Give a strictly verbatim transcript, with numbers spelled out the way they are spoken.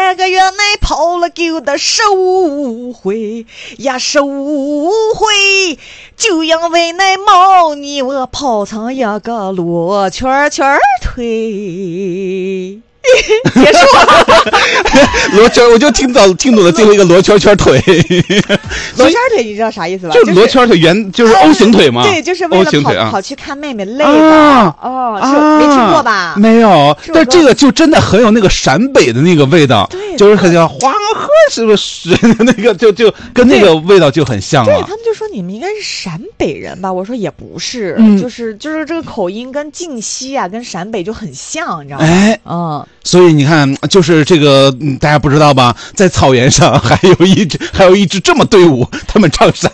三个月内跑了够的十五回呀，十五回，就因为那猫腻我跑成一个罗圈圈腿。结束了。 罗圈，我就听到听懂了最后一个罗圈圈腿。 罗圈腿你知道啥意思吧？ 就是罗圈腿圆，就是 O 型腿嘛。 对，就是为了跑、 啊、 跑去看妹妹累的。 啊、 哦，是、啊、没听过吧？ 没有，但这个就真的很有那个陕北的那个味道， 对， 就是很像黄河是不是那个就就跟那个味道就很像了。 对，他们就说你们应该是陕北人吧？我说也不是， 嗯、 就是就是这个口音跟晋西啊，跟陕北就很像，你知道吗？ 哎， 嗯。 所以你看，就是这个、嗯、大家不知道吧，在草原上还有一支还有一支这么队伍，他们唱陕